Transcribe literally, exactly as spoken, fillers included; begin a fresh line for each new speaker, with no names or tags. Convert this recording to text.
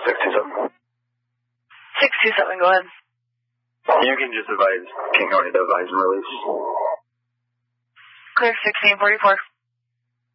six two seven.
six two seven, go ahead.
You can just advise King County to advise and release.
Clear sixteen forty-four.